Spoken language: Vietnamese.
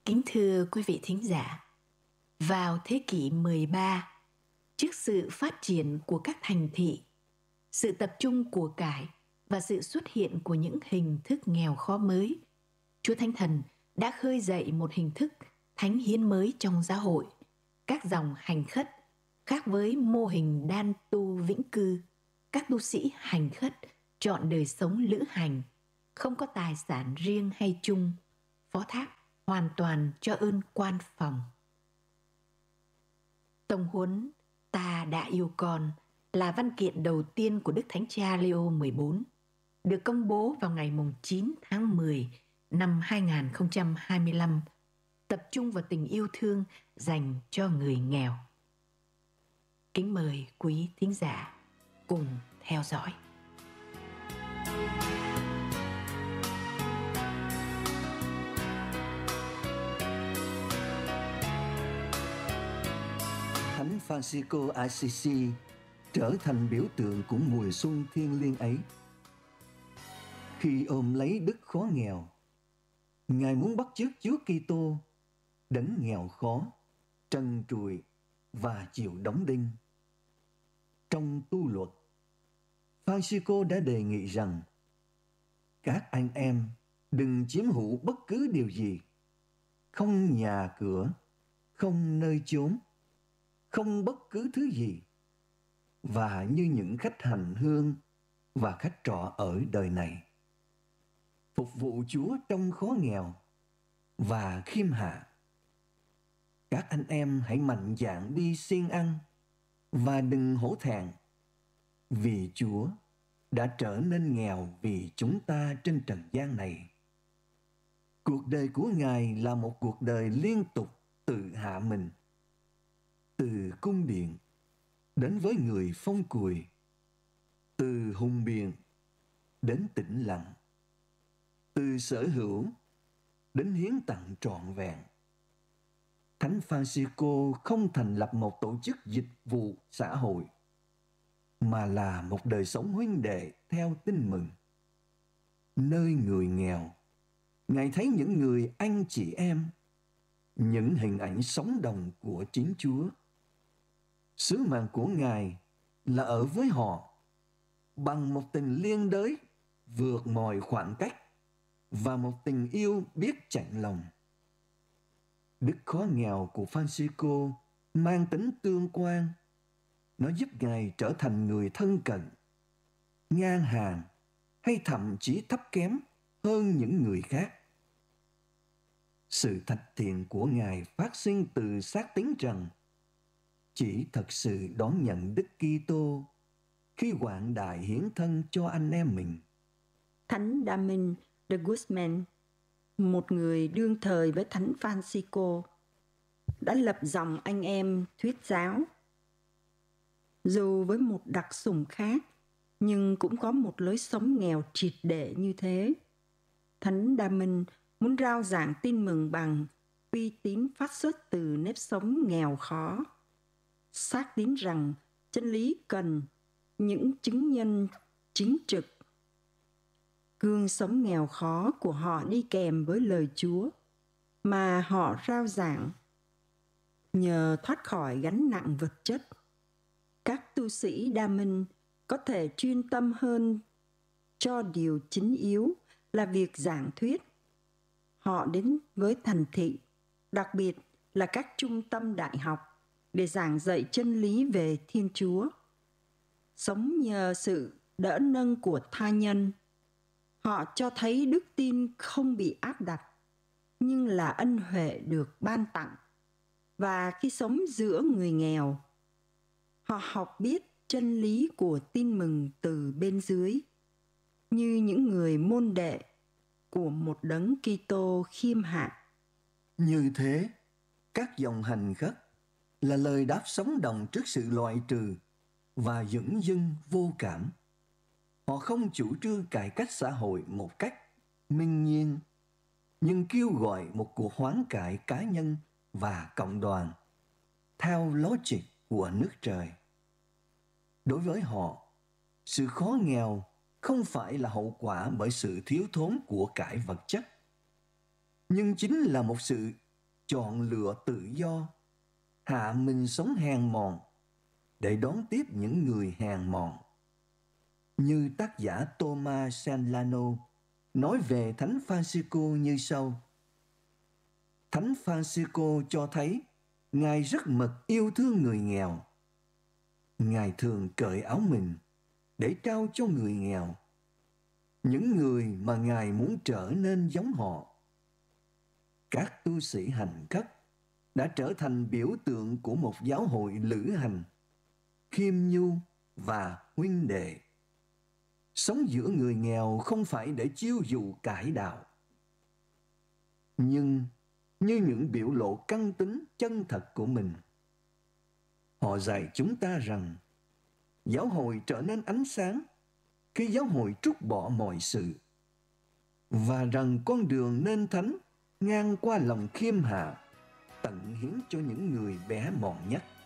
Kính thưa quý vị thính giả, vào thế kỷ 13, trước sự phát triển của các thành thị, sự tập trung của cải và sự xuất hiện của những hình thức nghèo khó mới, Chúa Thánh Thần đã khơi dậy một hình thức thánh hiến mới trong giáo hội, các dòng hành khất, khác với mô hình đan tu vĩnh cư. Các tu sĩ hành khất chọn đời sống lữ hành, không có tài sản riêng hay chung, phó thác hoàn toàn cho ơn quan phòng. Tông huấn Ta đã yêu con là văn kiện đầu tiên của Đức Thánh Cha Leo 14, được công bố vào ngày 9 tháng 10 năm 2025, tập trung vào tình yêu thương dành cho người nghèo. Kính mời quý thính giả cùng theo dõi. Thánh Francisco Assisi trở thành biểu tượng của mùa xuân thiêng liêng ấy. Khi ôm lấy đức khó nghèo, Ngài muốn bắt chước Chúa Kitô, đấng nghèo khó, trần trụi và chịu đóng đinh. Trong tu luật, Francisco đã đề nghị rằng các anh em đừng chiếm hữu bất cứ điều gì, không nhà cửa, không nơi chốn, không bất cứ thứ gì, và như những khách hành hương và khách trọ ở đời này, phục vụ Chúa trong khó nghèo và khiêm hạ. Các anh em hãy mạnh dạn đi siêng ăn và đừng hổ thẹn, vì Chúa đã trở nên nghèo vì chúng ta trên trần gian này. Cuộc đời của Ngài là một cuộc đời liên tục tự hạ mình, từ cung điện đến với người phong cùi, từ hùng biện đến tĩnh lặng, từ sở hữu đến hiến tặng trọn vẹn. Thánh Francisco không thành lập một tổ chức dịch vụ xã hội, mà là một đời sống huynh đệ theo Tin Mừng. Nơi người nghèo, Ngài thấy những người anh chị em, những hình ảnh sống động của chính Chúa. Sứ mạng của Ngài là ở với họ bằng một tình liên đới vượt mọi khoảng cách và một tình yêu biết chạnh lòng. Đức khó nghèo của Francisco mang tính tương quan. Nó giúp Ngài trở thành người thân cận, ngang hàng hay thậm chí thấp kém hơn những người khác. Sự thạch thiện của Ngài phát sinh từ xác tín rằng chỉ thật sự đón nhận Đức Kitô khi quảng đại hiến thân cho anh em mình. Thánh Damain de Guzman, một người đương thời với Thánh Francisco, đã lập dòng anh em thuyết giáo. Dù với một đặc sủng khác, nhưng cũng có một lối sống nghèo triệt để như thế. Thánh Damain muốn rao giảng tin mừng bằng uy tín phát xuất từ nếp sống nghèo khó, xác tín rằng chân lý cần những chứng nhân chính trực. Gương sống nghèo khó của họ đi kèm với lời Chúa mà họ rao giảng. Nhờ thoát khỏi gánh nặng vật chất, các tu sĩ Damain có thể chuyên tâm hơn cho điều chính yếu là việc giảng thuyết. Họ đến với thành thị, đặc biệt là các trung tâm đại học, để giảng dạy chân lý về Thiên Chúa. Sống nhờ sự đỡ nâng của tha nhân, họ cho thấy đức tin không bị áp đặt, nhưng là ân huệ được ban tặng. Và khi sống giữa người nghèo, họ học biết chân lý của tin mừng từ bên dưới, như những người môn đệ của một đấng Kitô khiêm hạ. Như thế, các dòng hành khất là lời đáp sống động trước sự loại trừ và dửng dưng vô cảm. Họ không chủ trương cải cách xã hội một cách minh nhiên, nhưng kêu gọi một cuộc hoán cải cá nhân và cộng đoàn theo logic của nước trời. Đối với họ, sự khó nghèo không phải là hậu quả bởi sự thiếu thốn của cải vật chất, nhưng chính là một sự chọn lựa tự do, hạ mình sống hèn mọn để đón tiếp những người hèn mọn. Như tác giả Thomas Senlano nói về Thánh Francisco như sau: Thánh Francisco cho thấy Ngài rất mực yêu thương người nghèo. Ngài thường cởi áo mình để trao cho người nghèo, những người mà Ngài muốn trở nên giống họ. Các tu sĩ hành khất đã trở thành biểu tượng của một giáo hội lữ hành, khiêm nhu và huynh đệ. Sống giữa người nghèo không phải để chiêu dụ cải đạo, nhưng như những biểu lộ căn tính chân thật của mình. Họ dạy chúng ta rằng giáo hội trở nên ánh sáng khi giáo hội trút bỏ mọi sự, và rằng con đường nên thánh ngang qua lòng khiêm hạ, tận hiến cho những người bé mọn nhất.